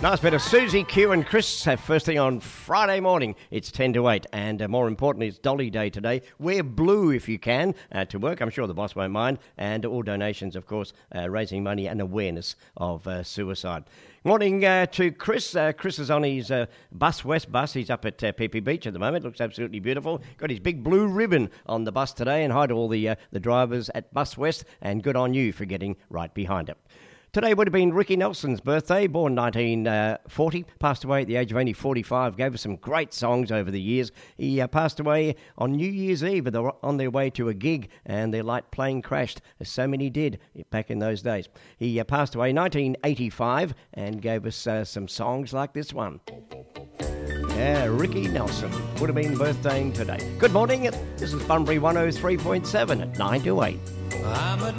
Nice bit of Susie Q and Chris first thing on Friday morning. It's 10 to 8 and more importantly it's Dolly Day today. Wear blue if you can to work. I'm sure the boss won't mind. And all donations, of course, raising money and awareness of suicide. Morning to Chris. Chris is on his Bus West bus. He's up at Pepe Beach at the moment. Looks absolutely beautiful. Got his big blue ribbon on the bus today. And hi to all the drivers at Bus West. And good on you for getting right behind it. Today would have been Ricky Nelson's birthday, born 1940, passed away at the age of only 45, gave us some great songs over the years. He passed away on New Year's Eve. They were on their way to a gig and their light plane crashed, as so many did back in those days. He passed away in 1985 and gave us some songs like this one. Yeah, Ricky Nelson would have been birthdaying today. Good morning. This is Bunbury 103.7 at 9 to 8.